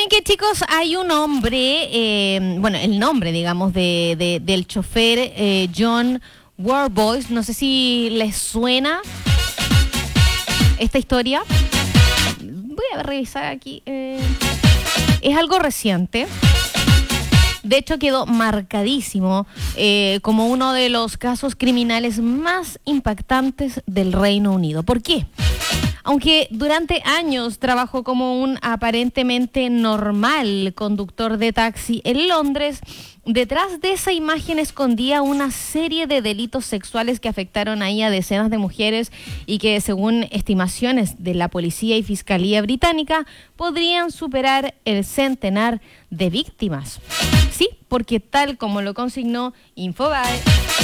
¿Saben qué, chicos? Hay un hombre, el nombre, digamos, del chofer John Worboys. No sé si les suena esta historia. Voy a revisar aquí. Es algo reciente. De hecho, quedó marcadísimo como uno de los casos criminales más impactantes del Reino Unido. ¿Por qué? Aunque durante años trabajó como un aparentemente normal conductor de taxi en Londres, detrás de esa imagen escondía una serie de delitos sexuales que afectaron ahí a decenas de mujeres y que, según estimaciones de la policía y fiscalía británica, podrían superar el centenar de víctimas. Sí, porque tal como lo consignó Infobae,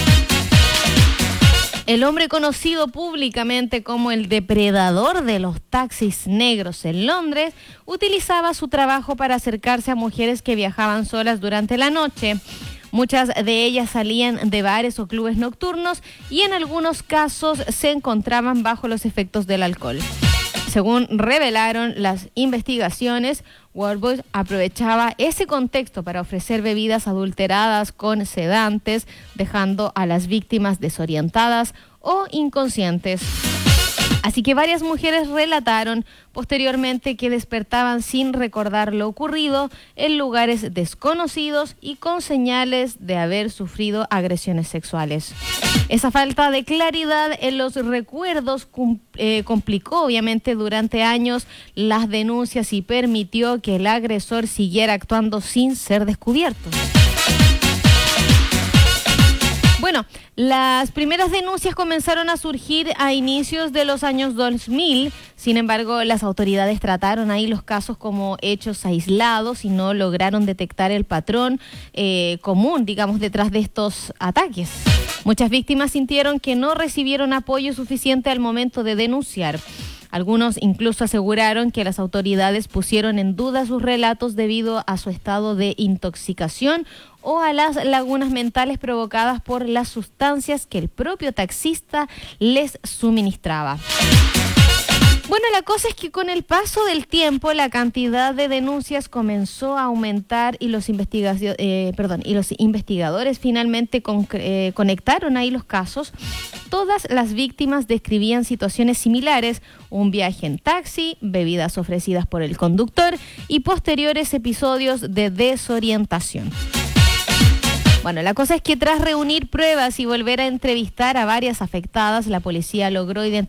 el hombre conocido públicamente como el depredador de los taxis negros en Londres utilizaba su trabajo para acercarse a mujeres que viajaban solas durante la noche. Muchas de ellas salían de bares o clubes nocturnos y en algunos casos se encontraban bajo los efectos del alcohol. Según revelaron las investigaciones, Worboys aprovechaba ese contexto para ofrecer bebidas adulteradas con sedantes, dejando a las víctimas desorientadas o inconscientes. Así que varias mujeres relataron posteriormente que despertaban sin recordar lo ocurrido en lugares desconocidos y con señales de haber sufrido agresiones sexuales. Esa falta de claridad en los recuerdos complicó obviamente durante años las denuncias y permitió que el agresor siguiera actuando sin ser descubierto. Bueno, las primeras denuncias comenzaron a surgir a inicios de los años 2000. Sin embargo, las autoridades trataron ahí los casos como hechos aislados y no lograron detectar el patrón común, digamos, detrás de estos ataques. Muchas víctimas sintieron que no recibieron apoyo suficiente al momento de denunciar. Algunos incluso aseguraron que las autoridades pusieron en duda sus relatos debido a su estado de intoxicación o a las lagunas mentales provocadas por las sustancias que el propio taxista les suministraba. Bueno, la cosa es que con el paso del tiempo la cantidad de denuncias comenzó a aumentar y los investigadores finalmente conectaron ahí los casos. Todas las víctimas describían situaciones similares: un viaje en taxi, bebidas ofrecidas por el conductor y posteriores episodios de desorientación. Bueno, la cosa es que tras reunir pruebas y volver a entrevistar a varias afectadas, la policía logró identificar